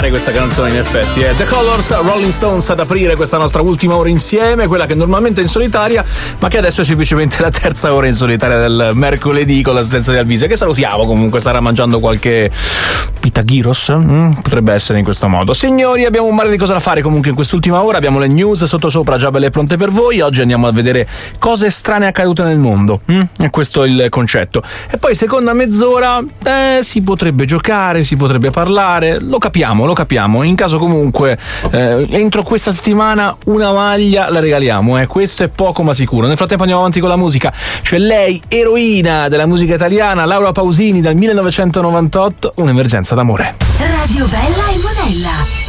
particolare questa canzone, in effetti. The Colors, Rolling Stones ad aprire questa nostra ultima ora insieme, quella che normalmente è in solitaria, ma che adesso è semplicemente la terza ora in solitaria del mercoledì con l'assenza di Alvise, che salutiamo comunque, starà mangiando qualche pita gyros, potrebbe essere in questo modo. Signori, abbiamo un mare di cosa da fare comunque in quest'ultima ora, abbiamo le news sottosopra già belle pronte per voi. Oggi andiamo a vedere cose strane accadute nel mondo, e questo è il concetto. E poi seconda mezz'ora si potrebbe giocare, si potrebbe parlare, lo capiamo. In caso comunque entro questa settimana una maglia la regaliamo, questo è poco ma sicuro. Nel frattempo andiamo avanti con la musica, cioè lei, eroina della musica italiana, Laura Pausini, dal 1998, Un'emergenza d'amore. Radio Bella e Monella.